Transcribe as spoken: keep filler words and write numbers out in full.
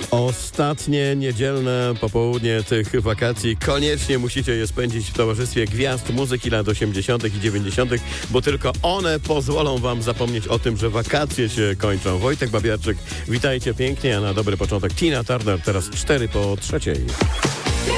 Ostatnie niedzielne popołudnie tych wakacji koniecznie musicie je spędzić w towarzystwie gwiazd muzyki lat osiemdziesiątych i dziewięćdziesiątych, bo tylko one pozwolą wam zapomnieć o tym, że wakacje się kończą. Wojtek Babiarczyk, witajcie pięknie, a na dobry początek Tina Turner, teraz cztery po trzeciej.